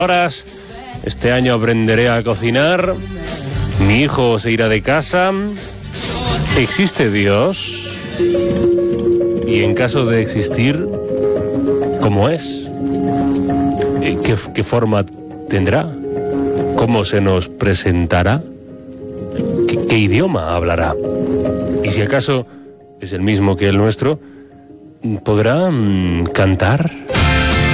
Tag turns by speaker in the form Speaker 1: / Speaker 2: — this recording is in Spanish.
Speaker 1: Horas, este año aprenderé a cocinar, mi hijo se irá de casa, ¿existe Dios? Y en caso de existir, ¿cómo es? ¿Qué forma tendrá? ¿Cómo se nos presentará? ¿Qué idioma hablará? Y si acaso es el mismo que el nuestro, ¿podrá cantar?